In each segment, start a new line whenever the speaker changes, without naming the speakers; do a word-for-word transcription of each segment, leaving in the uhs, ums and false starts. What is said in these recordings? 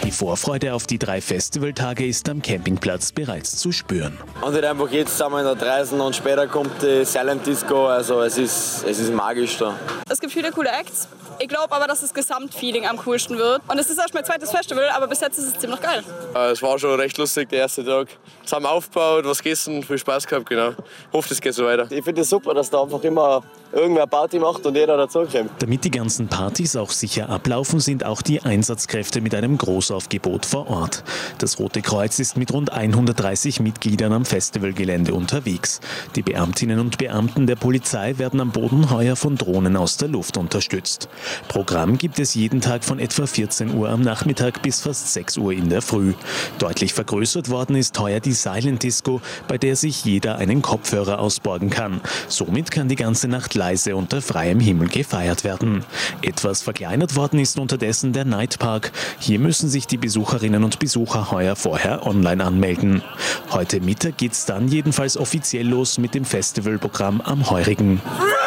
Die Vorfreude auf die drei Festivaltage ist am Campingplatz bereits zu spüren.
Und halt einfach jetzt sind wir in der Dreisen und später kommt die Silent Disco, also es ist, es ist magisch da.
Es gibt viele coole Acts. Ich glaube aber, dass das Gesamtfeeling am coolsten wird. Und es ist erst mein zweites Festival, aber bis jetzt ist es ziemlich geil.
Es war schon recht lustig, der erste Tag. Es haben aufgebaut, was gegessen, viel Spaß gehabt, genau. Hoffe, es geht so weiter.
Ich finde es super, dass da einfach immer irgendwer Party macht und jeder dazukommt.
Damit die ganzen Partys auch sicher ablaufen, sind auch die Einsatzkräfte mit einem Großaufgebot vor Ort. Das Rote Kreuz ist mit rund hundertdreißig Mitgliedern am Festivalgelände unterwegs. Die Beamtinnen und Beamten der Polizei werden am Boden heuer von Drohnen aus der Luft unterstützt. Programm gibt es jeden Tag von etwa vierzehn Uhr am Nachmittag bis fast sechs Uhr in der Früh. Deutlich vergrößert worden ist heuer die Silent Disco, bei der sich jeder einen Kopfhörer ausborgen kann. Somit kann die ganze Nacht leise unter freiem Himmel gefeiert werden. Etwas verkleinert worden ist unterdessen der Nightpark. Hier müssen sich die Besucherinnen und Besucher heuer vorher online anmelden. Heute Mittag geht's dann jedenfalls offiziell los mit dem Festivalprogramm am Heurigen.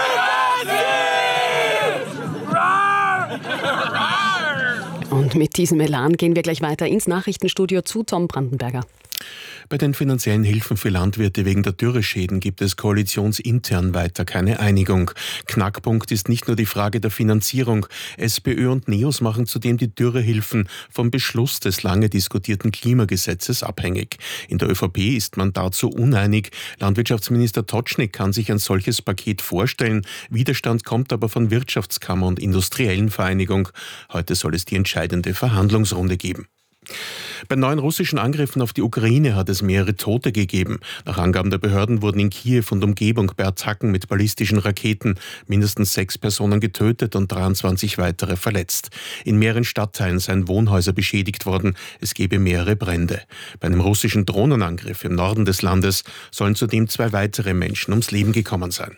Und mit diesem Elan gehen wir gleich weiter ins Nachrichtenstudio zu Tom Brandenberger.
Bei den finanziellen Hilfen für Landwirte wegen der Dürreschäden gibt es koalitionsintern weiter keine Einigung. Knackpunkt ist nicht nur die Frage der Finanzierung. SPÖ und NEOS machen zudem die Dürrehilfen vom Beschluss des lange diskutierten Klimagesetzes abhängig. In der ÖVP ist man dazu uneinig. Landwirtschaftsminister Totschnig kann sich ein solches Paket vorstellen. Widerstand kommt aber von Wirtschaftskammer und Industriellen Vereinigung. Heute soll es die entscheidende Verhandlungsrunde geben. Bei neuen russischen Angriffen auf die Ukraine hat es mehrere Tote gegeben. Nach Angaben der Behörden wurden in Kiew und Umgebung bei Attacken mit ballistischen Raketen mindestens sechs Personen getötet und dreiundzwanzig weitere verletzt. In mehreren Stadtteilen seien Wohnhäuser beschädigt worden. Es gebe mehrere Brände. Bei einem russischen Drohnenangriff im Norden des Landes sollen zudem zwei weitere Menschen ums Leben gekommen sein.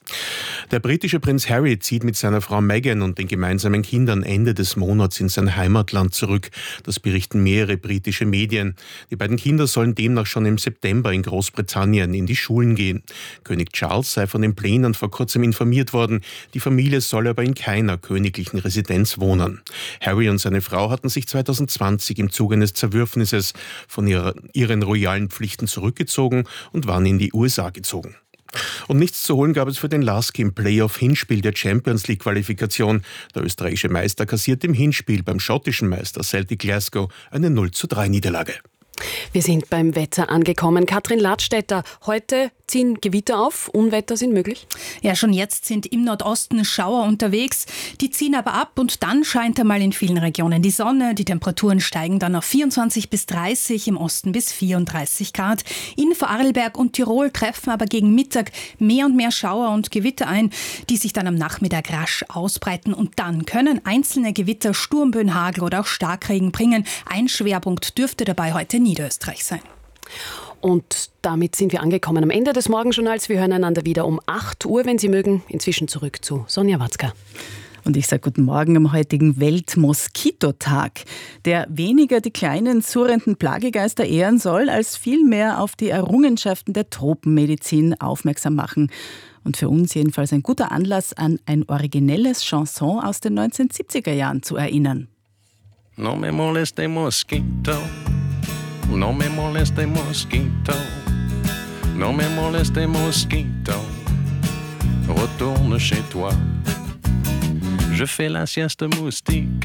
Der britische Prinz Harry zieht mit seiner Frau Meghan und den gemeinsamen Kindern Ende des Monats in sein Heimatland zurück. Das berichten mehrere britische Medien. Die beiden Kinder sollen demnach schon im September in Großbritannien in die Schulen gehen. König Charles sei von den Plänen vor kurzem informiert worden. Die Familie soll aber in keiner königlichen Residenz wohnen. Harry und seine Frau hatten sich zwanzig zwanzig im Zuge eines Zerwürfnisses von ihrer, ihren royalen Pflichten zurückgezogen und waren in die U S A gezogen. Und nichts zu holen gab es für den Lask im Playoff-Hinspiel der Champions-League-Qualifikation. Der österreichische Meister kassiert im Hinspiel beim schottischen Meister Celtic Glasgow eine null zu drei Niederlage.
Wir sind beim Wetter angekommen. Katrin Ladstätter, heute ziehen Gewitter auf, Unwetter sind möglich?
Ja, schon jetzt sind im Nordosten Schauer unterwegs. Die ziehen aber ab und dann scheint einmal in vielen Regionen die Sonne. Die Temperaturen steigen dann auf vierundzwanzig bis dreißig, im Osten bis vierunddreißig Grad. In Vorarlberg und Tirol treffen aber gegen Mittag mehr und mehr Schauer und Gewitter ein, die sich dann am Nachmittag rasch ausbreiten. Und dann können einzelne Gewitter Sturmböen, Hagel oder auch Starkregen bringen. Ein Schwerpunkt dürfte dabei heute Niederösterreich sein.
Und damit sind wir angekommen am Ende des Morgenjournals. Wir hören einander wieder um acht Uhr, wenn Sie mögen. Inzwischen zurück zu Sonja Watzka.
Und ich sage guten Morgen am heutigen Weltmoskitotag, der weniger die kleinen, surrenden Plagegeister ehren soll, als vielmehr auf die Errungenschaften der Tropenmedizin aufmerksam machen. Und für uns jedenfalls ein guter Anlass, an ein originelles Chanson aus den neunzehnhundertsiebziger Jahren zu erinnern.
No me moleste mosquito, no me moleste mosquito, no me moleste mosquito, retourne chez toi. Je fais la sieste moustique,